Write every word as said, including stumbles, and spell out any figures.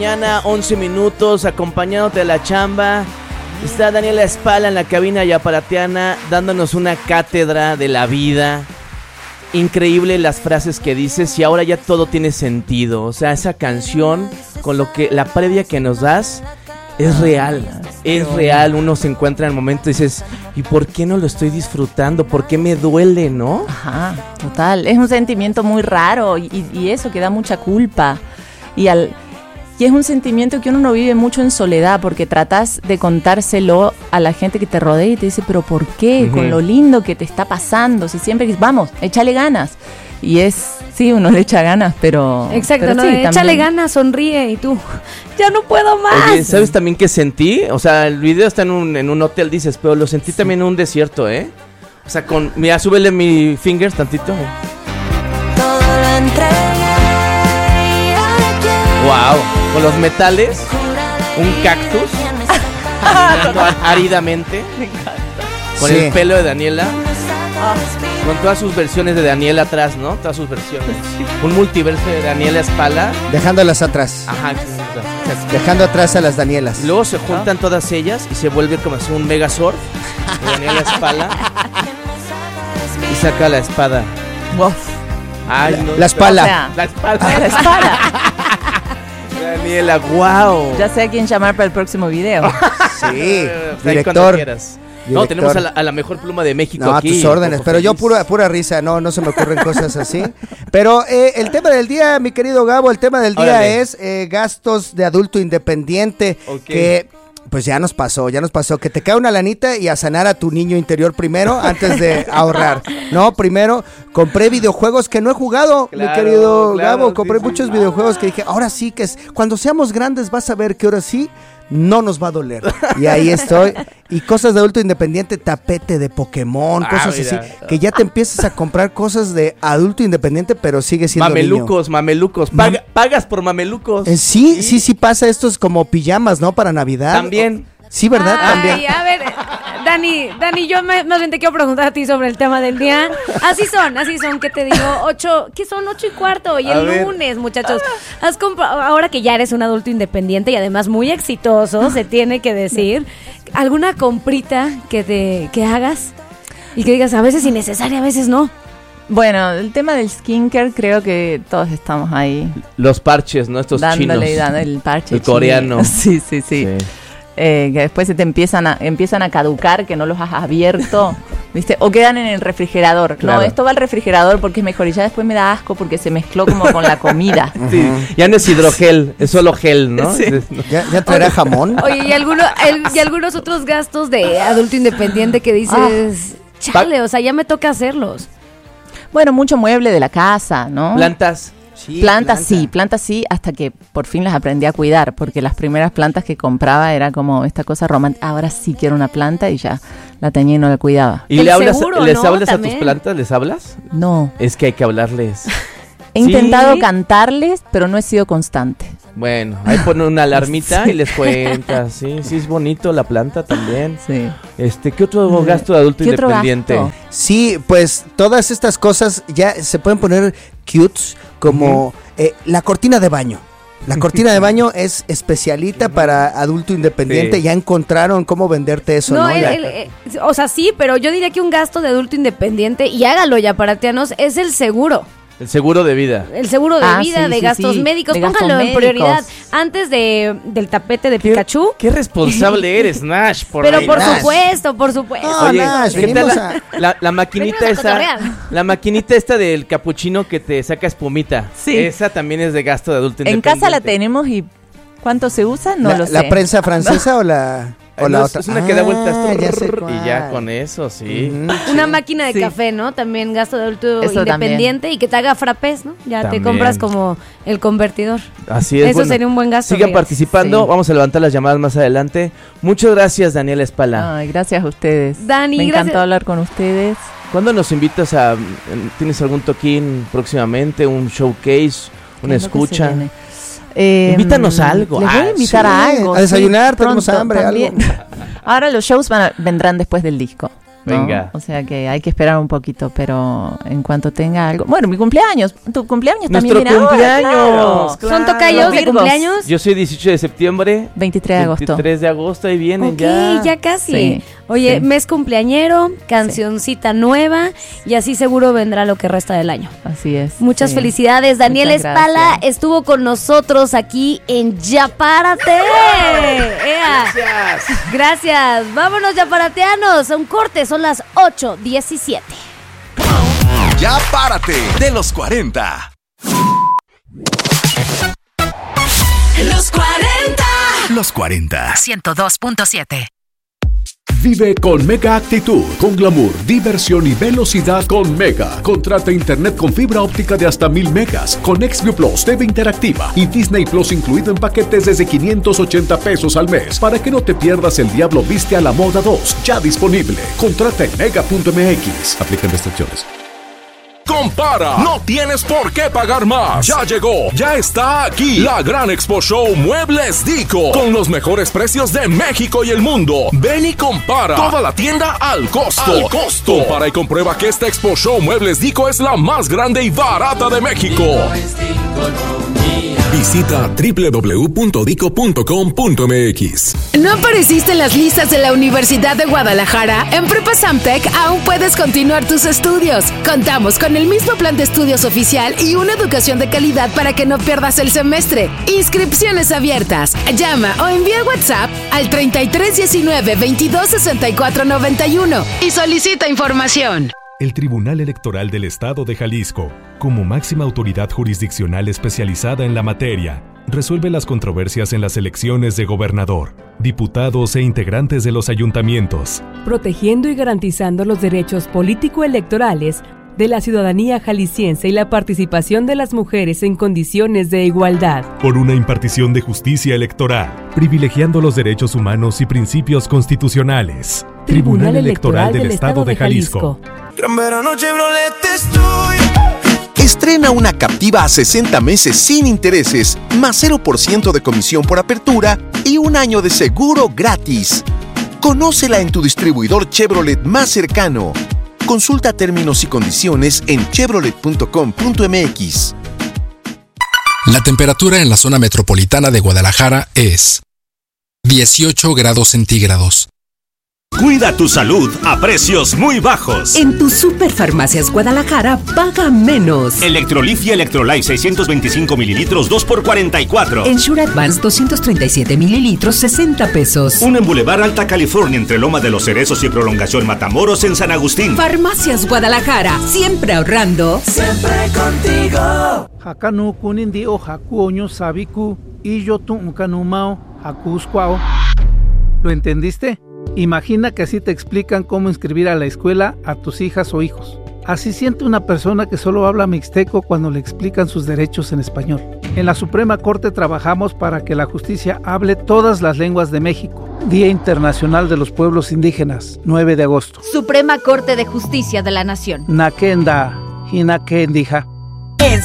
mañana, once minutos, acompañándote a la chamba. Está Daniela Espala en la cabina yaparateana, dándonos una cátedra de la vida. Increíble las frases que dices y ahora ya todo tiene sentido. O sea, esa canción, con lo que la previa que nos das, es real. Es real, uno se encuentra en el momento y dices, ¿y por qué no lo estoy disfrutando? ¿Por qué me duele, no? Ajá, total. Es un sentimiento muy raro y, y eso que da mucha culpa. Y al... Y es un sentimiento que uno no vive mucho en soledad porque tratas de contárselo a la gente que te rodea y te dice, ¿pero por qué? Uh-huh. Con lo lindo que te está pasando. Si siempre dices, vamos, échale ganas. Y es, sí, uno le echa ganas, pero... Exacto, pero no, sí, échale también. ganas, sonríe y tú, ya no puedo más. Oye, ¿sabes también qué sentí? O sea, el video está en un, en un hotel, dices, pero lo sentí sí. también en un desierto, ¿eh? O sea, con... Mira, súbele mi fingers tantito. Todo lo entregué. Wow, con los metales, un cactus, caminando áridamente, con sí. el pelo de Daniela, oh, con todas sus versiones de Daniela atrás, ¿no? Todas sus versiones. Un multiverso de Daniela Espala. Dejándolas atrás. Ajá. Dejando atrás a las Danielas. Luego se juntan ¿no? todas ellas y se vuelve como así un megazord de Daniela Espala. Y saca la espada. Wow. Ay, la, no, la espala. O sea, la espalda. La espalda. Daniela, wow. Ya sé a quién llamar para el próximo video. Sí, director. director. No, tenemos a la, a la mejor pluma de México no, aquí. No, a tus órdenes, pero feliz. Yo pura pura risa, no, no se me ocurren cosas así. Pero eh, el tema del día, mi querido Gabo, el tema del día Órale. es eh, gastos de adulto independiente, okay. que... Pues ya nos pasó, ya nos pasó, que te cae una lanita y a sanar a tu niño interior primero antes de ahorrar. No, primero compré videojuegos que no he jugado, claro, mi querido claro, Gabo, compré sí, muchos sí. videojuegos que dije, ahora sí que es, cuando seamos grandes vas a ver que ahora sí no nos va a doler. Y ahí estoy. Y cosas de adulto independiente, tapete de Pokémon, ah, cosas mira. así, que ya te empiezas a comprar cosas de adulto independiente, pero sigue siendo mamelucos, niño. mamelucos, Pag- Mam- pagas por mamelucos. Eh, sí, sí, sí, sí pasa, estos como pijamas, ¿no? Para Navidad. También. Sí, ¿verdad? Ay, También. A ver, Dani, Dani, yo me, más bien te quiero preguntar a ti sobre el tema del día. Así son, así son, ¿qué te digo? Ocho, ¿qué son? Ocho y cuarto. Y a el ver. lunes, muchachos. Has comp- ahora que ya eres un adulto independiente y además muy exitoso, se tiene que decir, ¿alguna comprita que te que hagas? Y que digas, a veces innecesaria, a veces no. Bueno, el tema del skincare creo que todos estamos ahí. Los parches, ¿no? Estos dándole chinos. Y dándole el parche el chino. coreano. Sí, sí, sí. sí. Eh, que después se te empiezan a empiezan a caducar, que no los has abierto, ¿viste? O quedan en el refrigerador. Claro. No, esto va al refrigerador porque es mejor y ya después me da asco porque se mezcló como con la comida. Sí, ya no es hidrogel, es solo gel, ¿no? Sí. ¿Ya, ya traerá jamón? Oye, y, alguno, el, y algunos otros gastos de adulto independiente que dices, ah, chale, o sea, ya me toca hacerlos. Bueno, mucho mueble de la casa, ¿no? Plantas. Sí, plantas planta. sí, plantas sí, hasta que por fin las aprendí a cuidar, porque las primeras plantas que compraba era como esta cosa romántica, ahora sí quiero una planta y ya la tenía y no la cuidaba. ¿Y el le hablas, seguro, les ¿no? hablas También. a tus plantas? ¿Les hablas? No. Es que hay que hablarles. He ¿Sí? intentado cantarles, pero no he sido constante. Bueno, ahí pone una alarmita sí. y les cuentas, sí, sí es bonito la planta también. Sí. Este, ¿qué otro gasto de adulto ¿Qué otro independiente? gasto? Sí, pues todas estas cosas ya se pueden poner cutes, como uh-huh. eh, la cortina de baño. La cortina de baño es especialita para adulto independiente. Sí. Ya encontraron cómo venderte eso, ¿no? ¿no? El, el, el, o sea, sí, pero yo diría que un gasto de adulto independiente, y hágalo ya, paratianos, es el seguro. El seguro de vida. El seguro de ah, vida, sí, de sí, gastos sí. médicos, de póngalo gastos en prioridad. médicos. Antes de del tapete de ¿Qué, Pikachu. Qué responsable eres, Nash. Por Pero ahí, por Nash. supuesto, por supuesto. No, Oye, Nash, ¿qué tal venimos la, a... la, la maquinita Venimos a esa? cotorrear. La maquinita esta del capuchino que te saca espumita. Sí. Esa también es de gasto de adulto En independiente. casa la tenemos y ¿cuánto se usa? No la, lo sé. ¿La prensa francesa no. o la...? O no, la es, otra. es una que da vueltas ah, ya sé y ya con eso, sí. Mm, Una sí. máquina de Sí. café, ¿no? También gasto de adulto Eso independiente también. y que te haga frappés, ¿no? Ya También. te compras como el convertidor. Así es. Eso bueno, sería un buen gasto. Sigan fíjate. participando, Sí. vamos a levantar las llamadas más adelante. Muchas gracias, Daniela Espala. Ay, gracias a ustedes. Dani, Me gracias. encantó hablar con ustedes. ¿Cuándo nos invitas a... ¿Tienes algún toquín próximamente? ¿Un showcase? ¿Una ¿Qué es lo que escucha? se viene? Eh, Invítanos a algo. Les voy a Ah, invitar sí, a algo. a desayunar, sí, tenemos pronto, hambre, también. algo. Ahora los shows van a- vendrán después del disco. ¿no? Venga. O sea que hay que esperar un poquito, pero en cuanto tenga algo... Bueno, mi cumpleaños, tu cumpleaños también Nuestro viene cumpleaños. ahora, claro. ¿Son tocayos de Virgos. cumpleaños? Yo soy dieciocho de septiembre. veintitrés de agosto. veintitrés de agosto, ahí vienen Ok, ya. ya casi. Sí, Oye, sí. mes cumpleañero, cancioncita nueva y así seguro vendrá lo que resta del año. Así es. Muchas sí. felicidades. Daniel Muchas Espala gracias. estuvo con nosotros aquí en Ya Párate. ¡Ea! Gracias. Gracias. Vámonos, yaparateanos. A un corte, son las ocho diecisiete. Ya párate de los cuarenta. Los cuarenta. Los cuarenta. ciento dos punto siete. Vive con Mega Actitud, con glamour, diversión y velocidad con Mega. Contrata internet con fibra óptica de hasta mil megas, con Xview Plus, T V interactiva y Disney Plus incluido en paquetes desde quinientos ochenta pesos al mes. Para que no te pierdas El Diablo Viste a la Moda dos, ya disponible. Contrata en mega punto m x. Aplican restricciones. Compara, no tienes por qué pagar más. Ya llegó, ya está aquí la gran Expo Show Muebles Dico, con los mejores precios de México y el mundo. Ven y compara toda la tienda al costo. Al costo. Compara y comprueba que esta Expo Show Muebles Dico es la más grande y barata de México. Visita doble u doble u doble u punto dico punto com punto m x. ¿No apareciste en las listas de la Universidad de Guadalajara? En Prepa Samtec aún puedes continuar tus estudios. Contamos con el mismo plan de estudios oficial y una educación de calidad para que no pierdas el semestre. Inscripciones abiertas. Llama o envía WhatsApp al treinta y tres diecinueve veintidós sesenta y cuatro noventa y uno y solicita información. El Tribunal Electoral del Estado de Jalisco, como máxima autoridad jurisdiccional especializada en la materia, resuelve las controversias en las elecciones de gobernador, diputados e integrantes de los ayuntamientos, protegiendo y garantizando los derechos político-electorales de la ciudadanía jalisciense y la participación de las mujeres en condiciones de igualdad. por una impartición de justicia electoral, privilegiando los derechos humanos y principios constitucionales. Tribunal Electoral del Estado de Jalisco. Gran verano Chevrolet estoy. Estrena una Captiva a sesenta meses sin intereses, más cero por ciento de comisión por apertura y un año de seguro gratis. Conócela en tu distribuidor Chevrolet más cercano. Consulta términos y condiciones en chevrolet punto com punto m x. La temperatura en la zona metropolitana de Guadalajara es dieciocho grados centígrados. Cuida tu salud a precios muy bajos. En tus Superfarmacias Guadalajara, paga menos. Electrolif y Electrolife seiscientos veinticinco mililitros, dos por cuarenta y cuatro. En Sure Advance doscientos treinta y siete mililitros, sesenta pesos. Uno en Boulevard Alta California, entre Loma de los Cerezos y Prolongación Matamoros en San Agustín. Farmacias Guadalajara, siempre ahorrando. Siempre contigo. Hakanu kunindi o hakuoño sabiku y yo tu ukanumao hakuskwao. ¿Lo entendiste? Imagina que así te explican cómo inscribir a la escuela a tus hijas o hijos. Así siente una persona que solo habla mixteco cuando le explican sus derechos en español. En la Suprema Corte trabajamos para que la justicia hable todas las lenguas de México. Día Internacional de los Pueblos Indígenas, nueve de agosto. Suprema Corte de Justicia de la Nación. Nakenda, Hinakendija.